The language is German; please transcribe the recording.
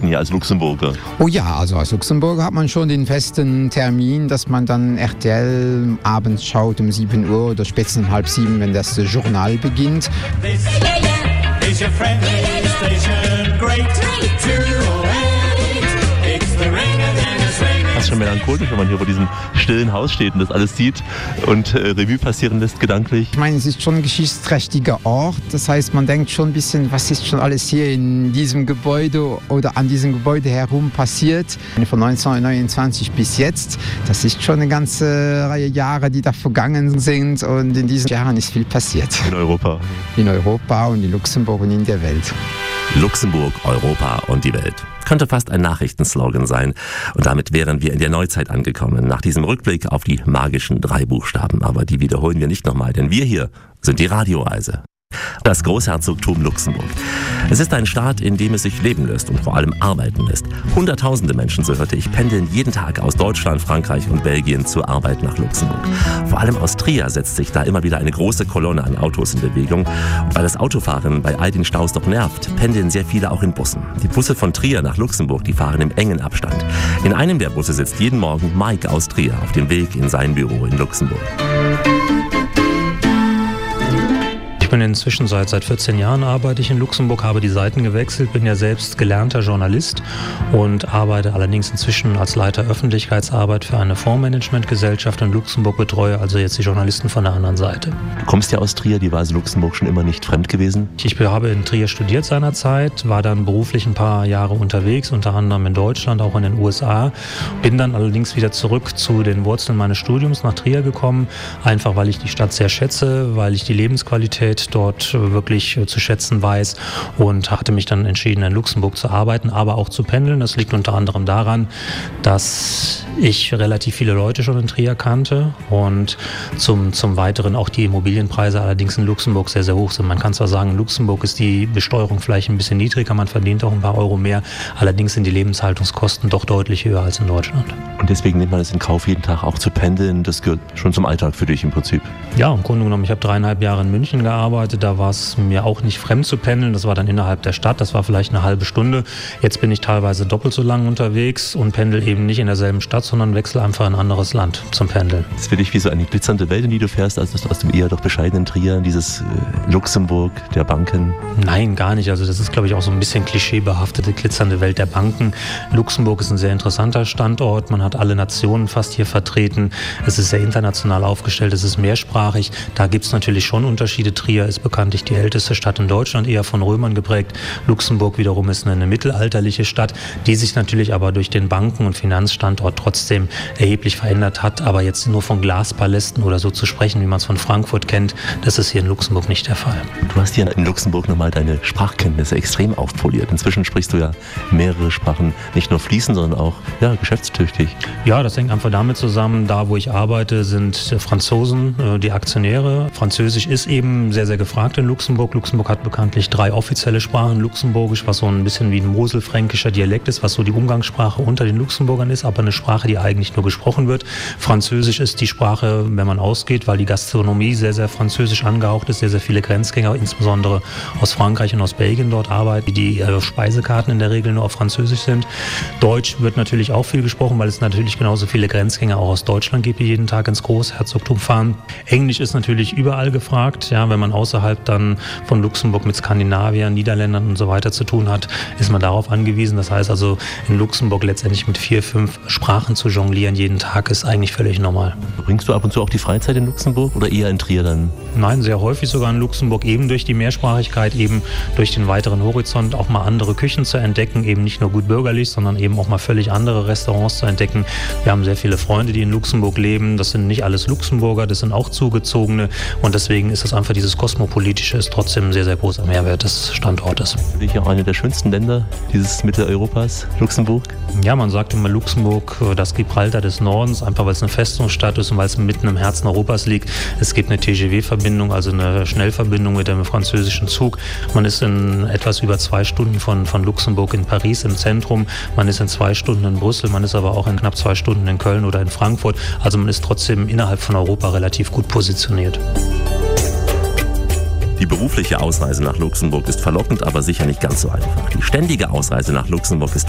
hier als Luxemburger? Oh ja, also als Luxemburger hat man schon den festen Termin, dass man dann RTL abends schaut um 7 Uhr oder spätestens um 6:30, wenn das Journal beginnt. This is your friendly station, great 208. It's the ring and it's ringing. Das ist schon melancholisch, wenn man hier vor diesem stillen Haus steht und das alles sieht und Revue passieren lässt, gedanklich. Ich meine, es ist schon ein geschichtsträchtiger Ort. Das heißt, man denkt schon ein bisschen, was ist schon alles hier in diesem Gebäude oder an diesem Gebäude herum passiert. Von 1929 bis jetzt, das ist schon eine ganze Reihe Jahre, die da vergangen sind. Und in diesen Jahren ist viel passiert. In Europa. In Europa und in Luxemburg und in der Welt. Luxemburg, Europa und die Welt. Könnte fast ein Nachrichtenslogan sein. Und damit wären wir in der Neuzeit angekommen, nach diesem Rückblick auf die magischen 3 Buchstaben. Aber die wiederholen wir nicht nochmal, denn wir hier sind die Radioreise. Das Großherzogtum Luxemburg. Es ist ein Staat, in dem es sich leben lässt und vor allem arbeiten lässt. Hunderttausende Menschen, so hörte ich, pendeln jeden Tag aus Deutschland, Frankreich und Belgien zur Arbeit nach Luxemburg. Vor allem aus Trier setzt sich da immer wieder eine große Kolonne an Autos in Bewegung. Und weil das Autofahren bei all den Staus doch nervt, pendeln sehr viele auch in Bussen. Die Busse von Trier nach Luxemburg, die fahren im engen Abstand. In einem der Busse sitzt jeden Morgen Mike aus Trier auf dem Weg in sein Büro in Luxemburg. Ich bin inzwischen seit 14 Jahren arbeite ich in Luxemburg, habe die Seiten gewechselt, bin ja selbst gelernter Journalist und arbeite allerdings inzwischen als Leiter Öffentlichkeitsarbeit für eine Fondsmanagementgesellschaft in Luxemburg, betreue also jetzt die Journalisten von der anderen Seite. Du kommst ja aus Trier, die war also Luxemburg schon immer nicht fremd gewesen? Ich habe in Trier studiert seinerzeit, war dann beruflich ein paar Jahre unterwegs, unter anderem in Deutschland, auch in den USA, bin dann allerdings wieder zurück zu den Wurzeln meines Studiums nach Trier gekommen, einfach weil ich die Stadt sehr schätze, weil ich die Lebensqualität dort wirklich zu schätzen weiß und hatte mich dann entschieden, in Luxemburg zu arbeiten, aber auch zu pendeln. Das liegt unter anderem daran, dass ich relativ viele Leute schon in Trier kannte und zum Weiteren auch die Immobilienpreise allerdings in Luxemburg sehr, sehr hoch sind. Man kann zwar sagen, in Luxemburg ist die Besteuerung vielleicht ein bisschen niedriger, man verdient auch ein paar Euro mehr, allerdings sind die Lebenshaltungskosten doch deutlich höher als in Deutschland. Und deswegen nimmt man es in Kauf, jeden Tag auch zu pendeln. Das gehört schon zum Alltag für dich im Prinzip. Ja, im Grunde genommen, ich habe 3,5 Jahre in München gearbeitet. Da war es mir auch nicht fremd zu pendeln. Das war dann innerhalb der Stadt. Das war vielleicht eine halbe Stunde. Jetzt bin ich teilweise doppelt so lang unterwegs und pendel eben nicht in derselben Stadt, sondern wechsle einfach in ein anderes Land zum Pendeln. Das ist für dich wie so eine glitzernde Welt, in die du fährst, also aus dem eher doch bescheidenen Trier, dieses Luxemburg der Banken? Nein, gar nicht. Also das ist, glaube ich, auch so ein bisschen klischeebehaftete, glitzernde Welt der Banken. Luxemburg ist ein sehr interessanter Standort. Man hat alle Nationen fast hier vertreten. Es ist sehr international aufgestellt. Es ist mehrsprachig. Da gibt es natürlich schon Unterschiede. Trier ist bekanntlich die älteste Stadt in Deutschland, eher von Römern geprägt. Luxemburg wiederum ist eine mittelalterliche Stadt, die sich natürlich aber durch den Banken- und Finanzstandort trotzdem erheblich verändert hat. Aber jetzt nur von Glaspalästen oder so zu sprechen, wie man es von Frankfurt kennt, das ist hier in Luxemburg nicht der Fall. Du hast hier in Luxemburg nochmal deine Sprachkenntnisse extrem aufpoliert. Inzwischen sprichst du ja mehrere Sprachen, nicht nur fließend, sondern auch geschäftstüchtig. Ja, das hängt einfach damit zusammen, da wo ich arbeite, sind Franzosen die Aktionäre. Französisch ist eben sehr, sehr gefragt in Luxemburg. Luxemburg hat bekanntlich 3 offizielle Sprachen. Luxemburgisch, was so ein bisschen wie ein moselfränkischer Dialekt ist, was so die Umgangssprache unter den Luxemburgern ist, aber eine Sprache, die eigentlich nur gesprochen wird. Französisch ist die Sprache, wenn man ausgeht, weil die Gastronomie sehr, sehr französisch angehaucht ist, sehr, sehr viele Grenzgänger, insbesondere aus Frankreich und aus Belgien dort arbeiten, die Speisekarten in der Regel nur auf Französisch sind. Deutsch wird natürlich auch viel gesprochen, weil es natürlich genauso viele Grenzgänger auch aus Deutschland gibt, die jeden Tag ins Großherzogtum fahren. Englisch ist natürlich überall gefragt, ja, wenn man außerhalb dann von Luxemburg mit Skandinaviern, Niederländern und so weiter zu tun hat, ist man darauf angewiesen. Das heißt also, in Luxemburg letztendlich mit 4, 5 Sprachen zu jonglieren jeden Tag ist eigentlich völlig normal. Bringst du ab und zu auch die Freizeit in Luxemburg oder eher in Trier dann? Nein, sehr häufig sogar in Luxemburg, eben durch die Mehrsprachigkeit, eben durch den weiteren Horizont auch mal andere Küchen zu entdecken, eben nicht nur gut bürgerlich, sondern eben auch mal völlig andere Restaurants zu entdecken. Wir haben sehr viele Freunde, die in Luxemburg leben. Das sind nicht alles Luxemburger, das sind auch Zugezogene und deswegen ist das einfach dieses Kosmopolitische ist trotzdem ein sehr, sehr großer Mehrwert des Standortes. Für dich auch eine der schönsten Länder dieses Mitteleuropas, Luxemburg? Ja, man sagt immer Luxemburg, das Gibraltar des Nordens, einfach weil es eine Festungsstadt ist und weil es mitten im Herzen Europas liegt. Es gibt eine TGV-Verbindung, also eine Schnellverbindung mit dem französischen Zug. Man ist in etwas über 2 Stunden von Luxemburg in Paris im Zentrum. Man ist in 2 Stunden in Brüssel, man ist aber auch in knapp 2 Stunden in Köln oder in Frankfurt. Also man ist trotzdem innerhalb von Europa relativ gut positioniert. Die berufliche Ausreise nach Luxemburg ist verlockend, aber sicher nicht ganz so einfach. Die ständige Ausreise nach Luxemburg ist